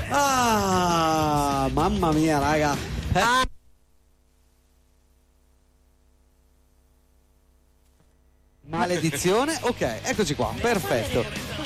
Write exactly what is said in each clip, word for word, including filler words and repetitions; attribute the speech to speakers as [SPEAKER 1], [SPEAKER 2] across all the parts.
[SPEAKER 1] Ah, mamma mia, raga. Eh.
[SPEAKER 2] Ah.
[SPEAKER 1] Maledizione, ok, eccoci qua, perfetto.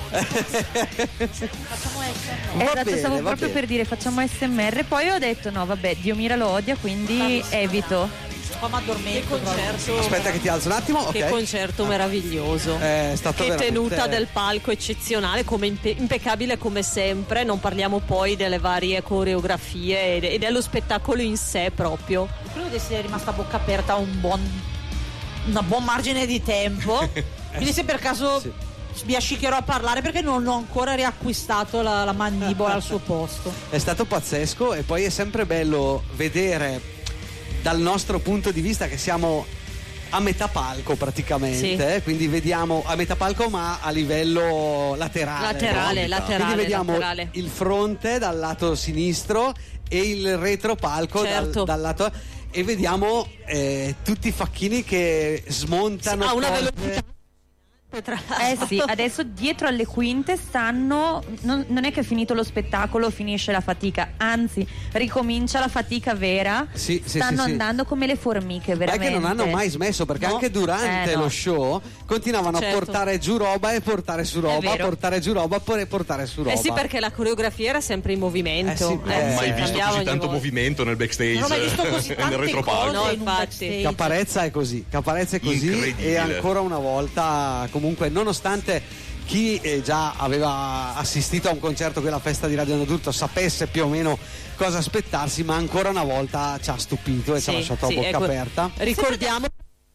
[SPEAKER 3] Esatto,
[SPEAKER 1] bene,
[SPEAKER 3] stavo
[SPEAKER 1] va
[SPEAKER 3] proprio
[SPEAKER 1] bene.
[SPEAKER 3] per dire facciamo A S M R, poi ho detto no vabbè, Dio Mira lo odia, quindi evito.
[SPEAKER 2] Poi mi addormento.
[SPEAKER 4] Che concerto,
[SPEAKER 1] Aspetta che ti alzo un attimo, ok.
[SPEAKER 4] che concerto meraviglioso.
[SPEAKER 1] È stato
[SPEAKER 4] che
[SPEAKER 1] veramente-
[SPEAKER 4] tenuta del palco eccezionale, come impe- impeccabile come sempre. Non parliamo poi delle varie coreografie e, e dello spettacolo in sé proprio.
[SPEAKER 2] Credo di essere rimasta a bocca aperta un buon una buon margine di tempo. Quindi se per caso
[SPEAKER 1] Sì.
[SPEAKER 2] mi ascicherò a parlare, perché non ho ancora riacquistato la, la mandibola al suo posto.
[SPEAKER 1] È stato pazzesco, e poi è sempre bello vedere dal nostro punto di vista che siamo a metà palco praticamente,
[SPEAKER 4] Sì.
[SPEAKER 1] eh, quindi vediamo a metà palco ma a livello laterale.
[SPEAKER 4] Laterale,
[SPEAKER 1] no?
[SPEAKER 4] laterale,
[SPEAKER 1] Quindi vediamo
[SPEAKER 4] laterale.
[SPEAKER 1] il fronte dal lato sinistro e il retropalco
[SPEAKER 4] Certo.
[SPEAKER 1] dal, dal lato, e vediamo eh, tutti i facchini che smontano
[SPEAKER 4] Ha una
[SPEAKER 1] cose.
[SPEAKER 4] velocità. Tra
[SPEAKER 3] Eh
[SPEAKER 4] l'altro.
[SPEAKER 3] sì, adesso dietro alle quinte stanno, non, non è che è finito lo spettacolo, finisce la fatica, anzi ricomincia la fatica vera.
[SPEAKER 1] Sì, sì,
[SPEAKER 3] stanno
[SPEAKER 1] sì, sì.
[SPEAKER 3] andando come le formiche,
[SPEAKER 1] Ma è
[SPEAKER 3] veramente.
[SPEAKER 1] che non hanno mai smesso, perché
[SPEAKER 3] No.
[SPEAKER 1] anche durante
[SPEAKER 3] Eh, no.
[SPEAKER 1] lo show continuavano
[SPEAKER 4] Certo.
[SPEAKER 1] a portare giù roba e portare su roba,
[SPEAKER 3] vero.
[SPEAKER 1] portare giù roba e portare su roba.
[SPEAKER 4] Eh sì, perché la coreografia era sempre in movimento.
[SPEAKER 1] Eh sì,
[SPEAKER 5] Non
[SPEAKER 1] Eh,
[SPEAKER 5] ho mai
[SPEAKER 1] sì,
[SPEAKER 5] visto
[SPEAKER 4] cambiava
[SPEAKER 5] così
[SPEAKER 4] ogni
[SPEAKER 5] tanto
[SPEAKER 4] volta.
[SPEAKER 5] movimento nel backstage,
[SPEAKER 2] Non ho mai visto così
[SPEAKER 5] nel
[SPEAKER 2] tante
[SPEAKER 5] retropalco.
[SPEAKER 2] cose
[SPEAKER 4] No,
[SPEAKER 2] in un
[SPEAKER 4] infatti.
[SPEAKER 2] backstage.
[SPEAKER 1] Caparezza è così, Caparezza è così,
[SPEAKER 5] Incredibile.
[SPEAKER 1] e ancora una volta, comunque, nonostante chi eh, già aveva assistito a un concerto che la festa di Radio Nodurto sapesse più o meno cosa aspettarsi, ma ancora una volta ci ha stupito e ci ha
[SPEAKER 4] Sì,
[SPEAKER 1] lasciato
[SPEAKER 4] sì,
[SPEAKER 1] a bocca
[SPEAKER 4] ecco,
[SPEAKER 1] aperta.
[SPEAKER 4] Ricordiamo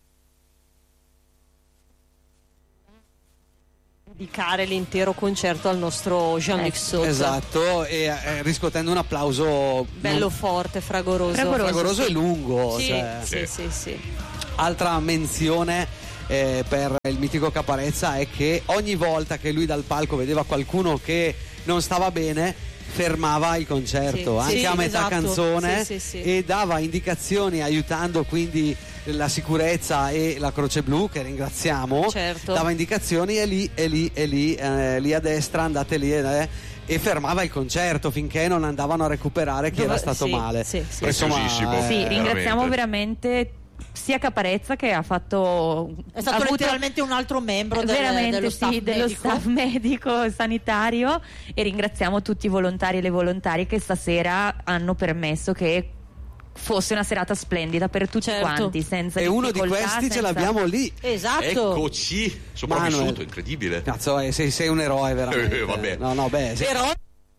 [SPEAKER 4] dedicare l'intero concerto al nostro Jean-Luc Sozza.
[SPEAKER 1] Esatto, e eh, riscuotendo un applauso
[SPEAKER 4] Bello,
[SPEAKER 1] non-
[SPEAKER 4] forte, fragoroso.
[SPEAKER 3] Fragoroso.
[SPEAKER 1] fragoroso e lungo.
[SPEAKER 4] Sì,
[SPEAKER 1] cioè.
[SPEAKER 4] sì, sì, sì.
[SPEAKER 1] Altra menzione eh, per il mitico Caparezza è che ogni volta che lui dal palco vedeva qualcuno che non stava bene, fermava il concerto,
[SPEAKER 4] Sì,
[SPEAKER 1] anche
[SPEAKER 4] sì,
[SPEAKER 1] a metà
[SPEAKER 2] esatto.
[SPEAKER 1] canzone,
[SPEAKER 4] Sì, sì, sì.
[SPEAKER 1] e dava indicazioni, aiutando quindi la sicurezza e la Croce Blu, che ringraziamo.
[SPEAKER 4] Certo.
[SPEAKER 1] Dava indicazioni, e lì e lì e lì eh, lì a destra, andate lì eh, e fermava il concerto finché non andavano a recuperare chi
[SPEAKER 4] Dove-
[SPEAKER 1] era stato
[SPEAKER 4] sì,
[SPEAKER 1] male.
[SPEAKER 4] sì, sì.
[SPEAKER 1] Insomma,
[SPEAKER 5] Preziosissimo.
[SPEAKER 1] eh,
[SPEAKER 3] Sì, ringraziamo
[SPEAKER 5] veramente.
[SPEAKER 3] veramente sia Caparezza, che ha fatto
[SPEAKER 2] È stato
[SPEAKER 3] ha avuto-
[SPEAKER 2] letteralmente un altro membro del,
[SPEAKER 3] veramente
[SPEAKER 2] dello
[SPEAKER 3] sì,
[SPEAKER 2] staff
[SPEAKER 3] dello
[SPEAKER 2] medico.
[SPEAKER 3] staff medico sanitario, e ringraziamo tutti i volontari e le volontarie che stasera hanno permesso che fosse una serata splendida per tutti
[SPEAKER 4] Certo.
[SPEAKER 3] quanti, senza
[SPEAKER 1] e uno di
[SPEAKER 3] difficoltà,
[SPEAKER 1] questi ce
[SPEAKER 3] senza-
[SPEAKER 1] l'abbiamo lì.
[SPEAKER 2] Esatto.
[SPEAKER 5] Eccoci, sopravvissuto,
[SPEAKER 1] Manuel.
[SPEAKER 5] incredibile.
[SPEAKER 1] Cazzo, eh, sei, sei un eroe veramente.
[SPEAKER 5] Eh, vabbè.
[SPEAKER 1] No, no, beh, sì.
[SPEAKER 4] Però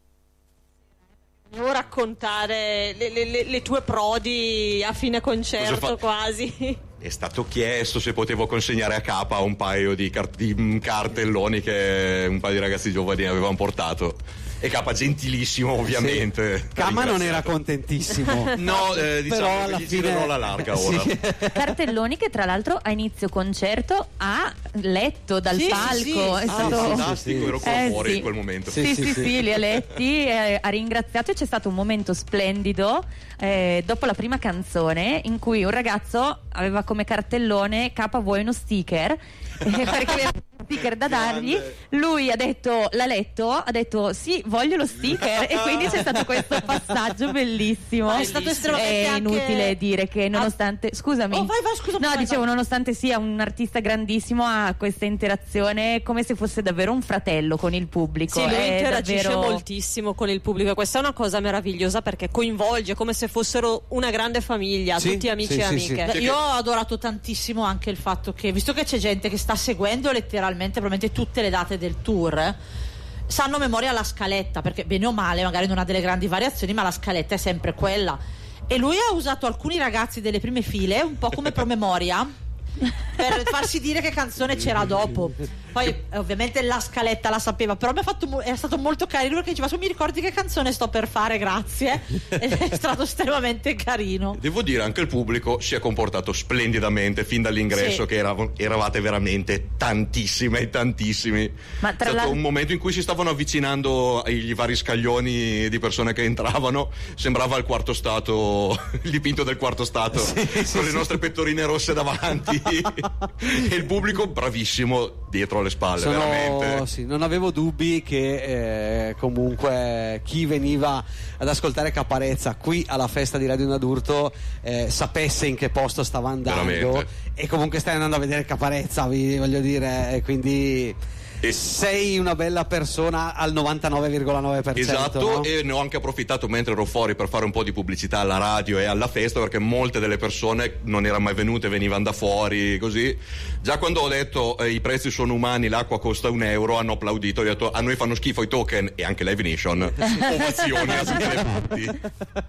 [SPEAKER 4] devo raccontare le, le- le- le tue prodi a fine concerto,
[SPEAKER 5] Cosa fa-
[SPEAKER 4] quasi.
[SPEAKER 5] È stato chiesto se potevo consegnare a Capa un paio di, car- di, mm, cartelloni che un paio di ragazzi giovani avevano portato. E Capa gentilissimo, ovviamente.
[SPEAKER 1] Cama non era
[SPEAKER 5] Ringraziato.
[SPEAKER 1] contentissimo.
[SPEAKER 5] No, eh, diciamo
[SPEAKER 1] Però
[SPEAKER 5] che
[SPEAKER 1] alla
[SPEAKER 5] gli
[SPEAKER 1] fine
[SPEAKER 5] girerò la larga ora.
[SPEAKER 1] Sì.
[SPEAKER 3] Cartelloni che tra l'altro a inizio concerto ha letto dal
[SPEAKER 2] Sì, sì,
[SPEAKER 3] palco,
[SPEAKER 2] sì.
[SPEAKER 3] è
[SPEAKER 2] Ah,
[SPEAKER 3] stato
[SPEAKER 1] sì,
[SPEAKER 5] Fantastico, ero qua
[SPEAKER 3] Eh,
[SPEAKER 5] fuori
[SPEAKER 3] sì.
[SPEAKER 5] in quel momento.
[SPEAKER 1] Sì,
[SPEAKER 3] Sì,
[SPEAKER 1] sì,
[SPEAKER 3] sì,
[SPEAKER 1] sì.
[SPEAKER 3] sì, li ha letti, eh, ha ringraziato, e c'è stato un momento splendido eh, dopo la prima canzone in cui un ragazzo aveva come cartellone: Capa, vuoi uno sticker? Eh, perché aveva uno sticker da dargli.
[SPEAKER 1] Grande.
[SPEAKER 3] Lui ha detto, l'ha letto, ha detto sì, voglio lo sticker, e quindi c'è stato questo passaggio bellissimo.
[SPEAKER 2] Ma è stato estremamente
[SPEAKER 3] È
[SPEAKER 2] anche-
[SPEAKER 3] inutile dire che nonostante, scusami,
[SPEAKER 2] Oh, vai, vai, scusami,
[SPEAKER 3] no,
[SPEAKER 2] vai,
[SPEAKER 3] dicevo,
[SPEAKER 2] vai.
[SPEAKER 3] nonostante sia un artista grandissimo, ha questa interazione come se fosse davvero un fratello con il pubblico.
[SPEAKER 4] Sì, lui
[SPEAKER 3] È
[SPEAKER 4] interagisce
[SPEAKER 3] davvero...
[SPEAKER 4] moltissimo con il pubblico. Questa è una cosa meravigliosa, perché coinvolge come se fossero una grande famiglia,
[SPEAKER 1] Sì,
[SPEAKER 4] tutti amici
[SPEAKER 1] sì,
[SPEAKER 4] e
[SPEAKER 1] sì,
[SPEAKER 4] amiche.
[SPEAKER 1] sì.
[SPEAKER 2] Io ho adorato tantissimo anche il fatto che, visto che c'è gente che sta seguendo letteralmente probabilmente tutte le date del tour, eh, sanno a memoria la scaletta, perché bene o male magari non ha delle grandi variazioni, ma la scaletta è sempre quella. E lui ha usato alcuni ragazzi delle prime file un po' come promemoria per farsi dire che canzone c'era dopo. Poi eh, ovviamente la scaletta la sapeva, però mi ha fatto mo- è stato molto carino, perché diceva: "Tu mi ricordi che canzone sto per fare, grazie". Ed è stato estremamente carino.
[SPEAKER 5] Devo dire, anche il pubblico si è comportato splendidamente fin dall'ingresso,
[SPEAKER 2] Sì.
[SPEAKER 5] che erav- eravate veramente tantissime e tantissimi.
[SPEAKER 3] Ma
[SPEAKER 5] È
[SPEAKER 3] tra
[SPEAKER 5] stato
[SPEAKER 3] l'altro-
[SPEAKER 5] un momento in cui si stavano avvicinando ai vari scaglioni di persone che entravano. Sembrava il quarto stato, il dipinto del quarto stato, con le nostre pettorine rosse davanti. E il pubblico bravissimo dietro alle spalle,
[SPEAKER 1] Sono,
[SPEAKER 5] veramente.
[SPEAKER 1] sì, non avevo dubbi che eh, comunque chi veniva ad ascoltare Caparezza qui alla festa di Radio Nadurto eh, sapesse in che posto stava andando.
[SPEAKER 5] Veramente.
[SPEAKER 1] E comunque stai andando a vedere Caparezza, vi voglio dire, e quindi
[SPEAKER 5] E-
[SPEAKER 1] sei una bella persona al novantanove virgola nove per cento.
[SPEAKER 5] Esatto,
[SPEAKER 1] no?
[SPEAKER 5] e ne ho anche approfittato mentre ero fuori per fare un po' di pubblicità alla radio e alla festa, perché molte delle persone non erano mai venute, venivano da fuori, così. Già quando ho detto eh, i prezzi sono umani, l'acqua costa un euro, hanno applaudito, ho detto a noi fanno schifo i token e anche Live Nation. Ovazioni a tutte le parti.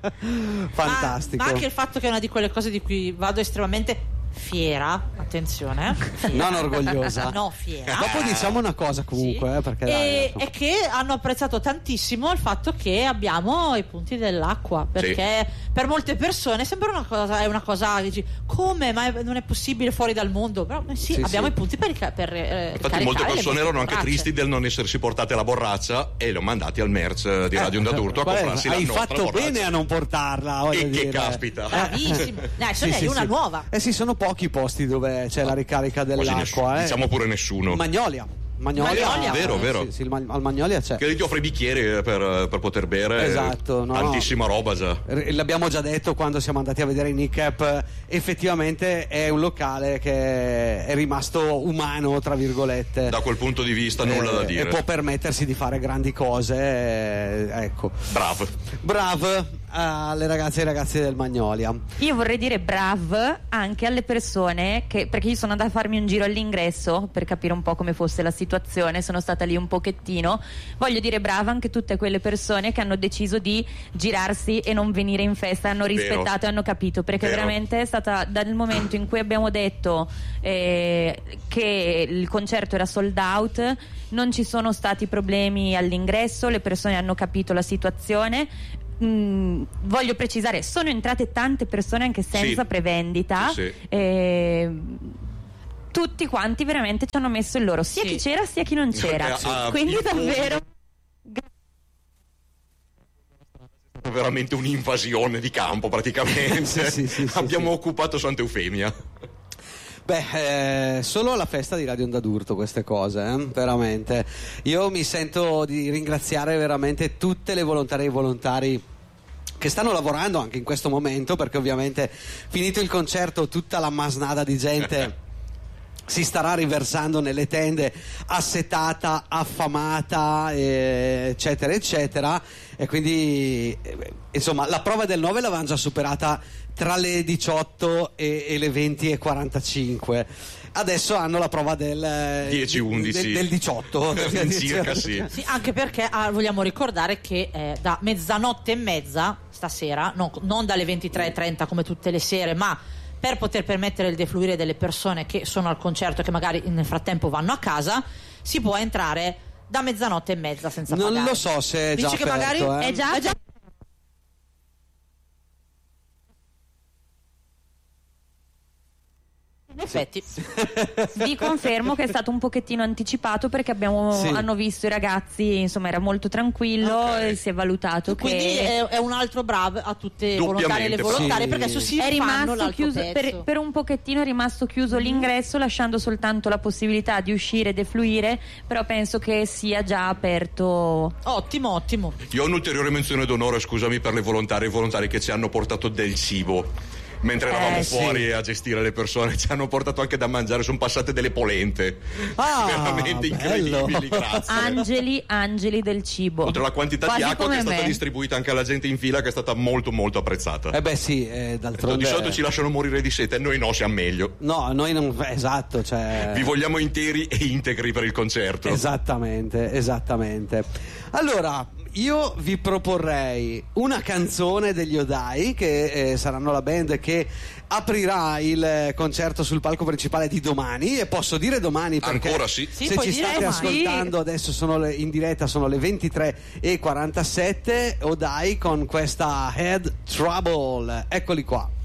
[SPEAKER 1] Fantastico.
[SPEAKER 2] Ma, ma anche il fatto che è una di quelle cose di cui vado estremamente fiera, attenzione, fiera.
[SPEAKER 1] Non orgogliosa.
[SPEAKER 2] No, fiera.
[SPEAKER 1] Dopo diciamo una cosa comunque,
[SPEAKER 2] Sì.
[SPEAKER 1] eh, perché dai,
[SPEAKER 2] e,
[SPEAKER 1] insomma.
[SPEAKER 2] e che hanno apprezzato tantissimo il fatto che abbiamo i punti dell'acqua, perché per molte persone sembra una cosa, è una cosa dici, come, ma è- non è possibile fuori dal mondo, però eh, sì,
[SPEAKER 1] Sì,
[SPEAKER 2] abbiamo
[SPEAKER 1] sì.
[SPEAKER 2] i punti per, rica- per eh,
[SPEAKER 5] Infatti molte
[SPEAKER 2] caricare le
[SPEAKER 5] persone
[SPEAKER 2] vostre
[SPEAKER 5] erano anche
[SPEAKER 2] borracce.
[SPEAKER 5] tristi del non essersi portate la borraccia e li ho mandati al merch di Radio Onda d'Urto a
[SPEAKER 1] Guarda,
[SPEAKER 5] comprarsi la
[SPEAKER 1] hai
[SPEAKER 5] nostra
[SPEAKER 1] fatto
[SPEAKER 5] borraccia.
[SPEAKER 1] bene a non portarla, voglio
[SPEAKER 5] E che
[SPEAKER 1] dire.
[SPEAKER 5] caspita.
[SPEAKER 2] Bravissimo. Dai, ce
[SPEAKER 1] Sì,
[SPEAKER 2] n'è
[SPEAKER 1] sì,
[SPEAKER 2] una
[SPEAKER 1] sì.
[SPEAKER 2] nuova.
[SPEAKER 1] Eh sì, sono pochi i posti dove c'è la ricarica
[SPEAKER 5] Quasi nessuno,
[SPEAKER 1] dell'acqua, eh.
[SPEAKER 5] diciamo pure nessuno.
[SPEAKER 1] Magnolia. Magnolia,
[SPEAKER 2] Magnolia.
[SPEAKER 5] Vero,
[SPEAKER 1] eh,
[SPEAKER 5] vero.
[SPEAKER 1] Sì, sì, il Ma- al Magnolia c'è.
[SPEAKER 5] Che ti offre i bicchieri eh, per, per poter bere.
[SPEAKER 1] Esatto, no,
[SPEAKER 5] Tantissima roba già.
[SPEAKER 1] R- L'abbiamo già detto quando siamo andati a vedere i Nick-Up, effettivamente è un locale che è rimasto umano, tra virgolette.
[SPEAKER 5] Da quel punto di vista nulla
[SPEAKER 1] Eh,
[SPEAKER 5] da dire.
[SPEAKER 1] E può permettersi di fare grandi cose, eh, ecco.
[SPEAKER 5] Bravo.
[SPEAKER 1] Bravo alle ragazze e ai ragazzi del Magnolia.
[SPEAKER 3] Io vorrei dire brav anche alle persone che, perché io sono andata a farmi un giro all'ingresso per capire un po' come fosse la situazione, sono stata lì un pochettino, voglio dire brava anche tutte quelle persone che hanno deciso di girarsi e non venire in festa, hanno rispettato
[SPEAKER 5] Vero.
[SPEAKER 3] e hanno capito, perché
[SPEAKER 5] Vero.
[SPEAKER 3] veramente è stata dal momento in cui abbiamo detto eh, che il concerto era sold out, non ci sono stati problemi all'ingresso, le persone hanno capito la situazione. Mm, voglio precisare, sono entrate tante persone anche senza
[SPEAKER 5] Sì.
[SPEAKER 3] prevendita.
[SPEAKER 5] Sì, sì.
[SPEAKER 3] E tutti quanti veramente ci hanno messo il loro, sia
[SPEAKER 2] Sì.
[SPEAKER 3] chi c'era sia chi non c'era.
[SPEAKER 5] Ah,
[SPEAKER 3] Quindi
[SPEAKER 5] il
[SPEAKER 3] davvero
[SPEAKER 5] Veramente un'invasione di campo praticamente.
[SPEAKER 1] Sì, sì, sì, sì,
[SPEAKER 5] Abbiamo
[SPEAKER 1] sì.
[SPEAKER 5] occupato Santa Eufemia.
[SPEAKER 1] Beh, eh, solo alla festa di Radio Onda d'Urto queste cose, eh, veramente. Io mi sento di ringraziare veramente tutte le volontarie e i volontari che stanno lavorando anche in questo momento, perché ovviamente finito il concerto tutta la masnada di gente si starà riversando nelle tende assetata, affamata, eh, eccetera eccetera, e quindi eh, insomma la prova del nove l'avevamo già superata tra le diciotto e, e le venti e quarantacinque. Adesso hanno la prova del eh,
[SPEAKER 5] dieci undici.
[SPEAKER 1] del, del diciotto
[SPEAKER 5] Circa sì.
[SPEAKER 2] Sì, anche perché ah, vogliamo ricordare che eh, da mezzanotte e mezza stasera, no, non dalle ventitré e trenta come tutte le sere, ma per poter permettere il defluire delle persone che sono al concerto e che magari nel frattempo vanno a casa, si può entrare da mezzanotte e mezza senza
[SPEAKER 1] non
[SPEAKER 2] pagare.
[SPEAKER 1] lo so se è
[SPEAKER 2] Dici
[SPEAKER 1] già
[SPEAKER 2] che magari
[SPEAKER 1] aperto, eh.
[SPEAKER 3] è già,
[SPEAKER 2] è già in effetti.
[SPEAKER 3] vi confermo che è stato un pochettino anticipato, perché abbiamo,
[SPEAKER 1] Sì.
[SPEAKER 3] hanno visto i ragazzi, insomma era molto tranquillo,
[SPEAKER 5] Ok.
[SPEAKER 3] e si è valutato
[SPEAKER 2] Quindi
[SPEAKER 3] che
[SPEAKER 2] è, è un altro bravo a tutte le volontarie e le
[SPEAKER 5] Doppiamente,
[SPEAKER 2] volontarie,
[SPEAKER 1] sì.
[SPEAKER 2] perché adesso si
[SPEAKER 3] è
[SPEAKER 2] fanno
[SPEAKER 3] rimasto
[SPEAKER 2] l'altro
[SPEAKER 3] chiuso
[SPEAKER 2] pezzo.
[SPEAKER 3] per, per un pochettino è rimasto chiuso l'ingresso, lasciando soltanto la possibilità di uscire e defluire, però penso che sia già aperto.
[SPEAKER 2] Ottimo, ottimo.
[SPEAKER 5] Io ho un'ulteriore menzione d'onore, scusami, per le volontarie e i volontari che ci hanno portato del cibo. Mentre eravamo
[SPEAKER 3] Eh, sì.
[SPEAKER 5] fuori a gestire le persone, ci hanno portato anche da mangiare, sono passate delle polente.
[SPEAKER 1] Ah,
[SPEAKER 5] veramente
[SPEAKER 1] bello.
[SPEAKER 5] incredibili, grazie.
[SPEAKER 3] Angeli, angeli del cibo.
[SPEAKER 5] Oltre alla quantità
[SPEAKER 3] Quasi
[SPEAKER 5] di acqua che
[SPEAKER 3] come
[SPEAKER 5] è stata
[SPEAKER 3] me.
[SPEAKER 5] distribuita anche alla gente in fila, che è stata molto molto apprezzata.
[SPEAKER 1] Eh beh sì, eh, d'altronde
[SPEAKER 5] Di solito ci lasciano morire di sete, noi no, siamo meglio.
[SPEAKER 1] no, noi non esatto, cioè
[SPEAKER 5] Vi vogliamo interi e integri per il concerto.
[SPEAKER 1] esattamente, esattamente. Allora, io vi proporrei una canzone degli Odai, che eh, saranno la band che aprirà il concerto sul palco principale di domani, e posso dire domani perché
[SPEAKER 5] Ancora sì.
[SPEAKER 2] Sì,
[SPEAKER 1] se
[SPEAKER 2] puoi
[SPEAKER 1] ci
[SPEAKER 2] dire
[SPEAKER 1] state
[SPEAKER 2] domani.
[SPEAKER 1] ascoltando adesso sono le, in diretta sono le ventitré e quarantasette. Odai con questa Head Trouble, eccoli qua.